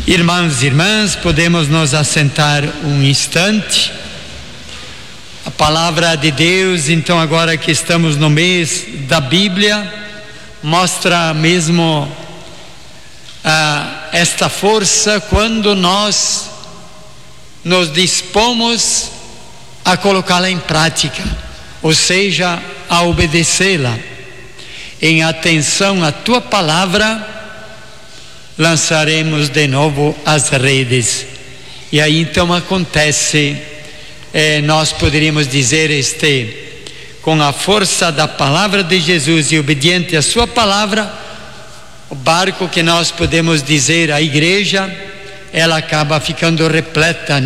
Irmãos e irmãs, podemos nos assentar um instante. A palavra de Deus, então, agora que estamos no mês da Bíblia, mostra mesmo esta força quando nós nos dispomos a colocá-la em prática, ou seja, a obedecê-la. Em atenção à tua palavra, lançaremos de novo as redes. E aí então acontece, nós poderíamos dizer, com a força da palavra de Jesus e obediente à sua palavra, o barco que nós podemos dizer a igreja, ela acaba ficando repleta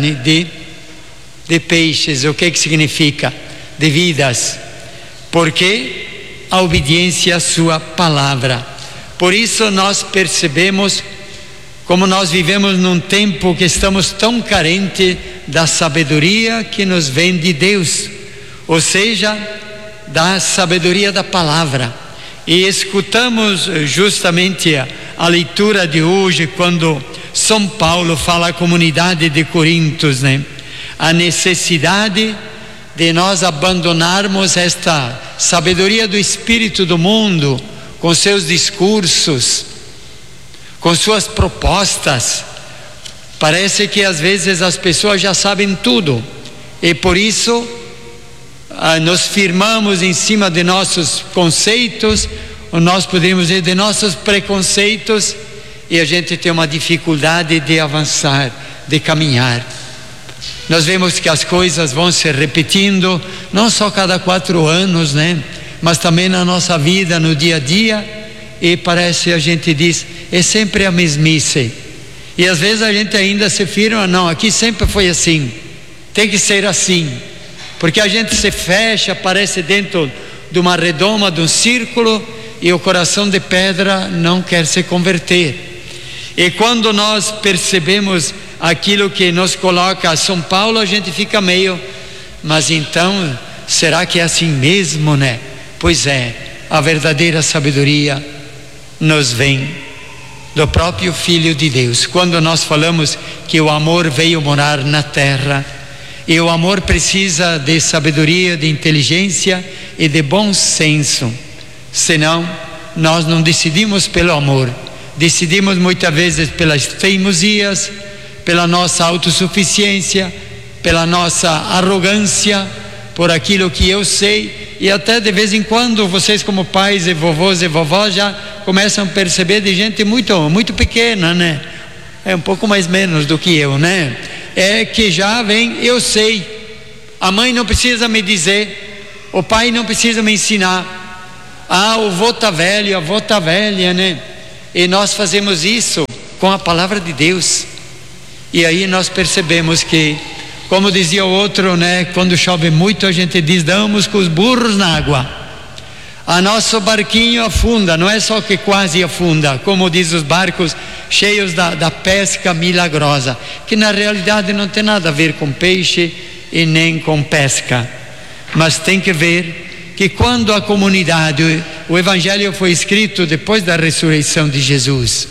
de peixes. O que significa? De vidas. Porque a obediência à sua palavra. Por isso nós percebemos como nós vivemos num tempo que estamos tão carentes da sabedoria que nos vem de Deus, ou seja, da sabedoria da palavra. E escutamos justamente a leitura de hoje, quando São Paulo fala à comunidade de Corintos, a necessidade de nós abandonarmos esta sabedoria do espírito do mundo, com seus discursos, com suas propostas. Parece que às vezes as pessoas já sabem tudo, e por isso nos firmamos em cima de nossos conceitos, ou nós podemos dizer de nossos preconceitos, e a gente tem uma dificuldade de avançar, de caminhar. Nós vemos que as coisas vão se repetindo, não só cada 4 anos, mas também na nossa vida, no dia a dia, e parece, a gente diz, é sempre a mesmice. E às vezes a gente ainda se firma, não, aqui sempre foi assim, tem que ser assim, porque a gente se fecha, parece dentro de uma redoma, de um círculo, e o coração de pedra não quer se converter. E quando nós percebemos aquilo que nos coloca São Paulo, a gente fica meio, mas então, será que é assim mesmo, Pois é, a verdadeira sabedoria nos vem do próprio Filho de Deus. Quando nós falamos que o amor veio morar na terra, e o amor precisa de sabedoria, de inteligência e de bom senso, senão nós não decidimos pelo amor, decidimos muitas vezes pelas teimosias, pela nossa autossuficiência, pela nossa arrogância, por aquilo que eu sei. E até de vez em quando vocês, como pais e vovôs e vovós, já começam a perceber de gente muito pequena, é um pouco mais menos do que eu, é que já vem, eu sei, a mãe não precisa me dizer, o pai não precisa me ensinar, o vô tá velho, a avó tá velha, e nós fazemos isso com a palavra de Deus. E aí nós percebemos que, como dizia o outro, quando chove muito a gente diz, damos com os burros na água. A nosso barquinho afunda, não é só que quase afunda, como diz os barcos cheios da pesca milagrosa, que na realidade não tem nada a ver com peixe e nem com pesca, mas tem que ver que quando a comunidade, o Evangelho foi escrito depois da ressurreição de Jesus,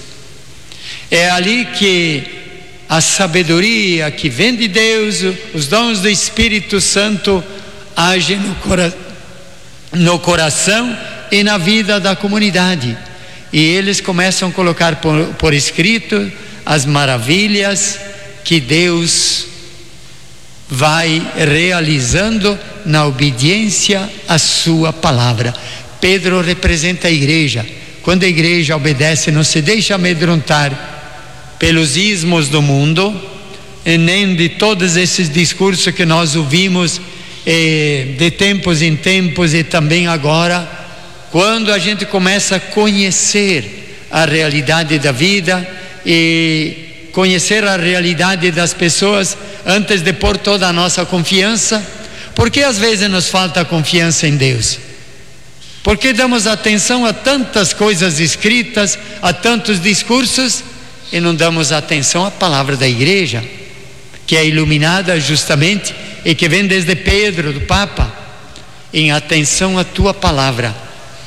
é ali que a sabedoria que vem de Deus, os dons do Espírito Santo agem no coração e na vida da comunidade, e eles começam a colocar por escrito as maravilhas que Deus vai realizando na obediência à sua palavra. Pedro representa a igreja. Quando a igreja obedece, não se deixa amedrontar pelos ismos do mundo, e nem de todos esses discursos que nós ouvimos de tempos em tempos, e também agora, quando a gente começa a conhecer a realidade da vida e conhecer a realidade das pessoas antes de pôr toda a nossa confiança. Porque às vezes nos falta confiança em Deus? Porque damos atenção a tantas coisas escritas, a tantos discursos, e não damos atenção à palavra da igreja, que é iluminada justamente, e que vem desde Pedro, do Papa. Em atenção à tua palavra,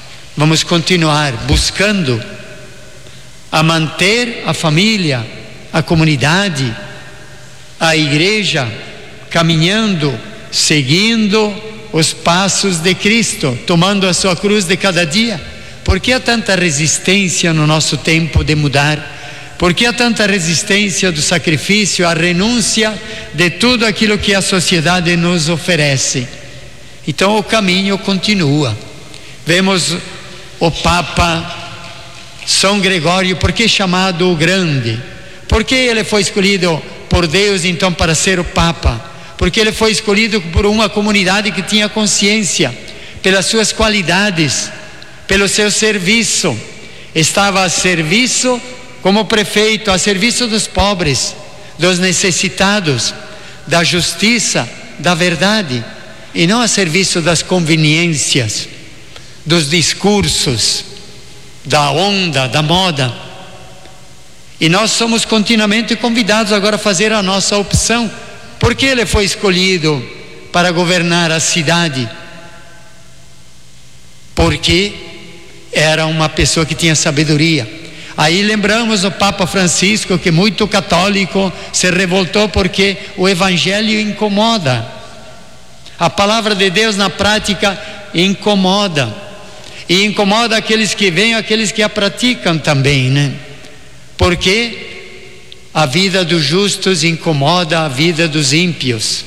vamos continuar buscando a manter a família, a comunidade, a igreja, caminhando, seguindo os passos de Cristo, tomando a sua cruz de cada dia. Por que há tanta resistência no nosso tempo de mudar? Por que há tanta resistência do sacrifício, a renúncia de tudo aquilo que a sociedade nos oferece? Então o caminho continua. Vemos o Papa São Gregório, por que chamado o Grande? Porque ele foi escolhido por Deus então para ser o Papa? Porque ele foi escolhido por uma comunidade que tinha consciência, pelas suas qualidades, pelo seu serviço. Estava a serviço, como prefeito, a serviço dos pobres, dos necessitados, da justiça, da verdade, e não a serviço das conveniências, dos discursos, da onda, da moda. E nós somos continuamente convidados agora a fazer a nossa opção. Por que ele foi escolhido para governar a cidade? Porque era uma pessoa que tinha sabedoria. Aí lembramos o Papa Francisco, que muito católico se revoltou porque o Evangelho incomoda. A palavra de Deus na prática incomoda. E incomoda aqueles que veem, aqueles que a praticam também, né? Porque a vida dos justos incomoda a vida dos ímpios.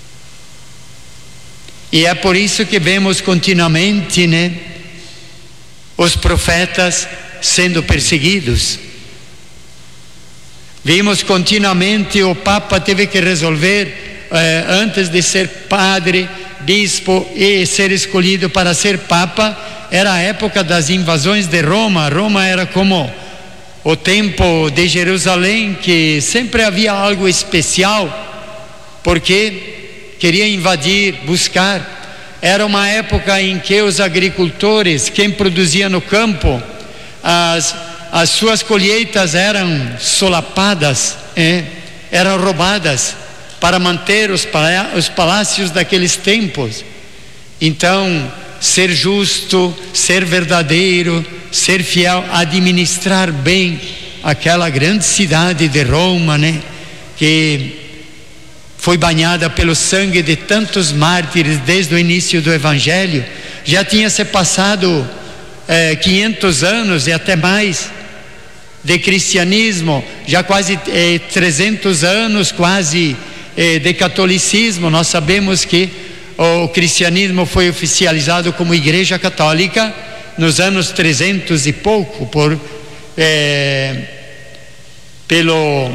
E é por isso que vemos continuamente, né, os profetas sendo perseguidos. Vimos continuamente o Papa teve que resolver, antes de ser padre, bispo e ser escolhido para ser Papa, era a época das invasões de Roma. Roma era como o tempo de Jerusalém, que sempre havia algo especial, porque queria invadir, buscar. Era uma época em que os agricultores, quem produzia no campo, as suas colheitas eram solapadas, eram roubadas para manter os palácios daqueles tempos. Então, ser justo, ser verdadeiro, ser fiel, administrar bem aquela grande cidade de Roma, né, que foi banhada pelo sangue de tantos mártires desde o início do Evangelho. Já tinha se passado 500 anos e até mais de cristianismo, já quase 300 anos quase de catolicismo. Nós sabemos que o cristianismo foi oficializado como Igreja Católica nos anos 300 e pouco pelo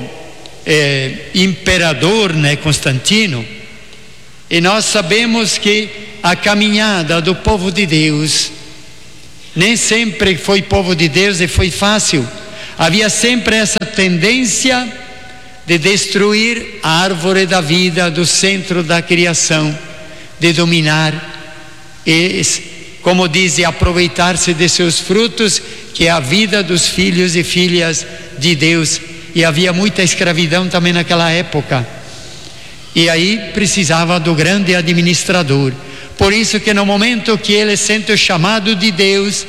imperador, né, Constantino. E nós sabemos que a caminhada do povo de Deus nem sempre foi povo de Deus e foi fácil. Havia sempre essa tendência de destruir a árvore da vida do centro da criação, de dominar e, como diz, aproveitar-se de seus frutos, que é a vida dos filhos e filhas de Deus. E havia muita escravidão também naquela época. E aí precisava do grande administrador. Por isso que no momento que ele sente o chamado de Deus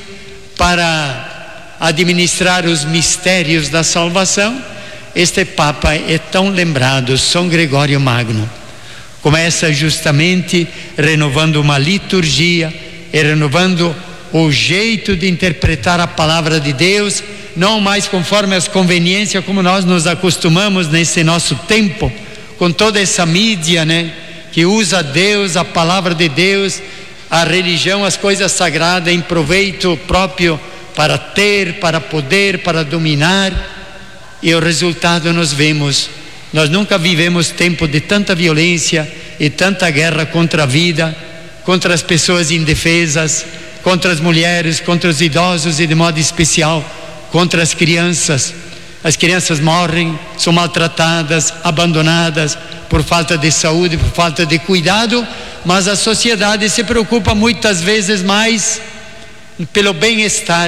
para administrar os mistérios da salvação, este Papa é tão lembrado, São Gregório Magno. Começa justamente renovando uma liturgia e renovando o jeito de interpretar a palavra de Deus, não mais conforme as conveniências como nós nos acostumamos nesse nosso tempo, com toda essa mídia, né, que usa Deus, a palavra de Deus, a religião, as coisas sagradas em proveito próprio, para ter, para poder, para dominar. E o resultado nós vemos. Nós nunca vivemos tempo de tanta violência e tanta guerra contra a vida, contra as pessoas indefesas, contra as mulheres, contra os idosos e de modo especial contra as crianças. As crianças morrem, são maltratadas, abandonadas por falta de saúde, por falta de cuidado, mas a sociedade se preocupa muitas vezes mais pelo bem-estar,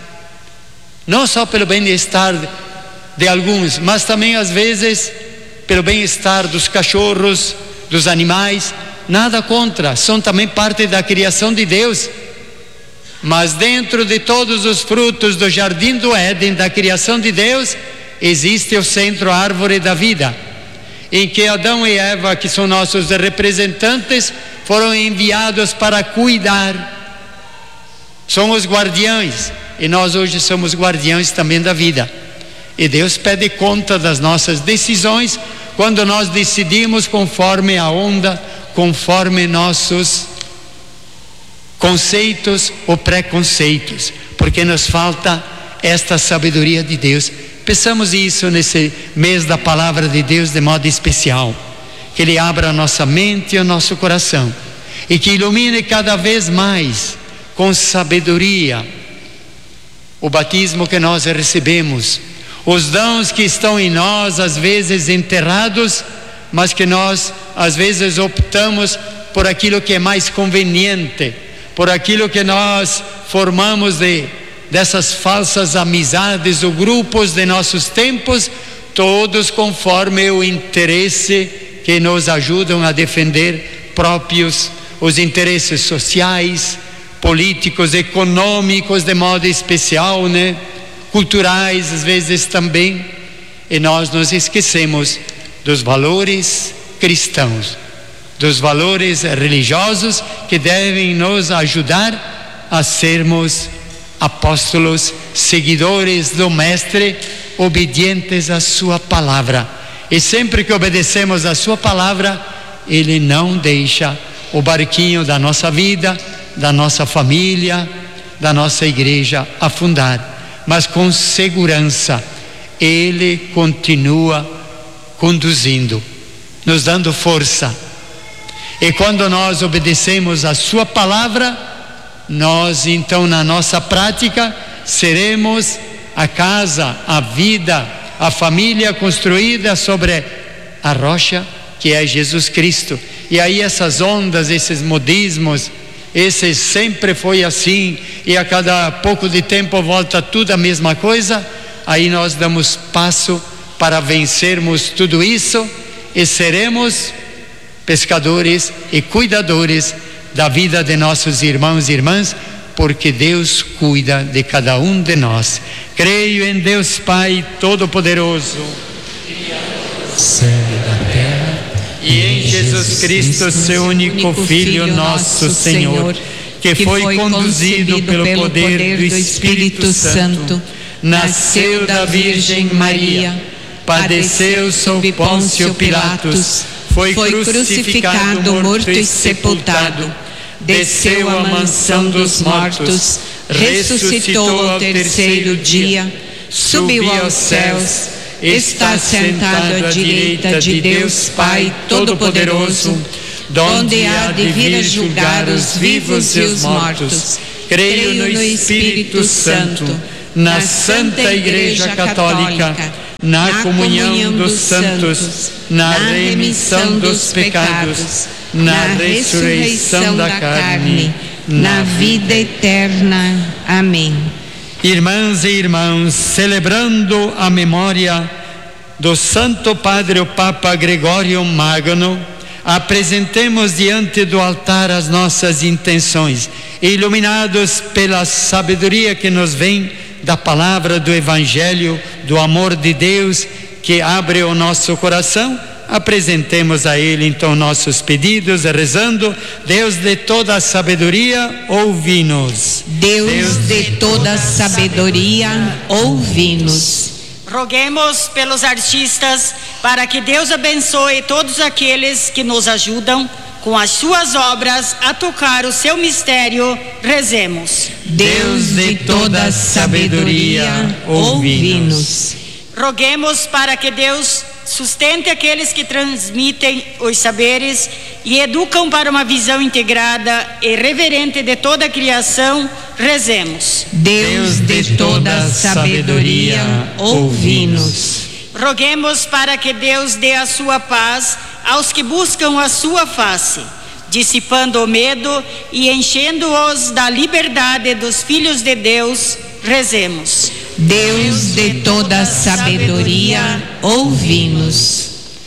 não só pelo bem-estar de alguns, mas também às vezes pelo bem-estar dos cachorros, dos animais. Nada contra, são também parte da criação de Deus, mas dentro de todos os frutos do jardim do Éden, da criação de Deus, existe o centro, a árvore da vida, em que Adão e Eva, que são nossos representantes, foram enviados para cuidar. São os guardiães, e nós hoje somos guardiães também da vida. E Deus pede conta das nossas decisões quando nós decidimos conforme a onda, conforme nossos conceitos ou preconceitos, porque nos falta esta sabedoria de Deus. Peçamos isso nesse mês da palavra de Deus de modo especial, que Ele abra a nossa mente e o nosso coração, e que ilumine cada vez mais com sabedoria o batismo que nós recebemos, os dons que estão em nós, às vezes enterrados, mas que nós às vezes optamos por aquilo que é mais conveniente, por aquilo que nós formamos dessas falsas amizades ou grupos de nossos tempos, todos conforme o interesse que nos ajudam a defender próprios os interesses sociais, políticos, econômicos de modo especial, né? Culturais às vezes também, e nós nos esquecemos dos valores cristãos, dos valores religiosos que devem nos ajudar a sermos apóstolos, seguidores do Mestre, obedientes à sua palavra. E sempre que obedecemos à sua palavra, Ele não deixa o barquinho da nossa vida, da nossa família, da nossa igreja afundar, mas com segurança Ele continua conduzindo, nos dando força. E quando nós obedecemos a sua palavra, nós então na nossa prática seremos a casa, a vida, a família construída sobre a rocha que é Jesus Cristo. E aí essas ondas, esses modismos, esse sempre foi assim e a cada pouco de tempo volta tudo a mesma coisa, aí nós damos passo para vencermos tudo isso e seremos pescadores e cuidadores da vida de nossos irmãos e irmãs, porque Deus cuida de cada um de nós. Creio em Deus Pai Todo-Poderoso, céu e da terra, e em Jesus Cristo, seu único Filho, nosso Senhor, que foi conduzido pelo poder do Espírito Santo, nasceu da Virgem Maria, padeceu sob Pôncio Pilatos, foi crucificado, morto e sepultado, desceu à mansão dos mortos, ressuscitou ao terceiro dia, subiu aos céus, está sentado à direita de Deus Pai Todo-Poderoso, donde há de vir a julgar os vivos e os mortos. Creio no Espírito Santo, na Santa Igreja Católica, na comunhão dos santos, na remissão dos pecados, na ressurreição da carne, na vida eterna. Amém. Irmãs e irmãos, celebrando a memória do Santo Padre o Papa Gregório Magno, apresentemos diante do altar as nossas intenções, iluminados pela sabedoria que nos vem da palavra do Evangelho, do amor de Deus que abre o nosso coração. Apresentemos a Ele então nossos pedidos, rezando: Deus de toda a sabedoria, ouvi-nos. Deus de toda a sabedoria, ouvi-nos. Roguemos pelos artistas para que Deus abençoe todos aqueles que nos ajudam com as suas obras a tocar o seu mistério. Rezemos. Deus de toda a sabedoria, ouvi-nos. Roguemos para que Deus sustente aqueles que transmitem os saberes e educam para uma visão integrada e reverente de toda a criação. Rezemos. Deus de toda a sabedoria, ouvi-nos. Roguemos para que Deus dê a sua paz aos que buscam a sua face, dissipando o medo e enchendo-os da liberdade dos filhos de Deus. Rezemos. Deus de toda a sabedoria, ouvi-nos.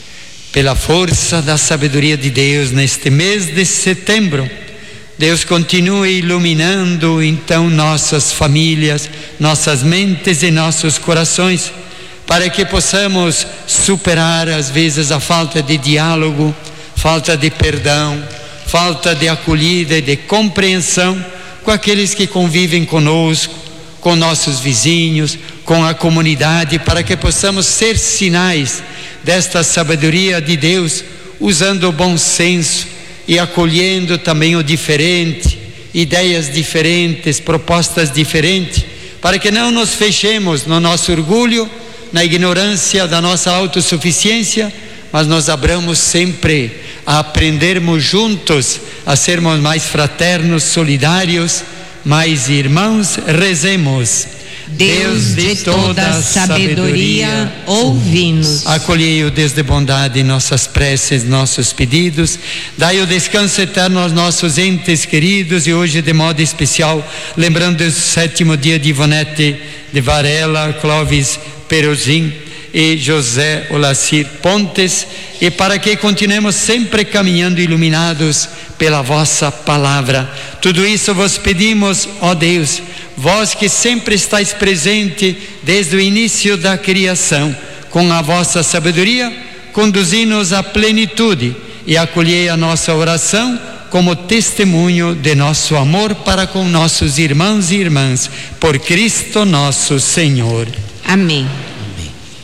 Pela força da sabedoria de Deus, neste mês de setembro, Deus continue iluminando então nossas famílias, nossas mentes e nossos corações, para que possamos superar às vezes a falta de diálogo, falta de perdão, falta de acolhida e de compreensão com aqueles que convivem conosco, com nossos vizinhos, com a comunidade, para que possamos ser sinais desta sabedoria de Deus, usando o bom senso e acolhendo também o diferente, ideias diferentes, propostas diferentes, para que não nos fechemos no nosso orgulho, na ignorância da nossa autossuficiência, mas nos abramos sempre a aprendermos juntos, a sermos mais fraternos, solidários, mais irmãos. Rezemos. Deus de toda sabedoria, ouvi-nos. Acolhei-o desde bondade em nossas preces, nossos pedidos. Dai o descanso eterno aos nossos entes queridos, e hoje de modo especial, lembrando o 7º dia de Ivonete de Varela, Clóvis Peruzin e José Olacir Pontes, e para que continuemos sempre caminhando iluminados pela vossa palavra. Tudo isso vos pedimos, ó Deus, vós que sempre estáis presente desde o início da criação, com a vossa sabedoria, conduzi-nos à plenitude e acolhei a nossa oração como testemunho de nosso amor para com nossos irmãos e irmãs, por Cristo nosso Senhor. Amém.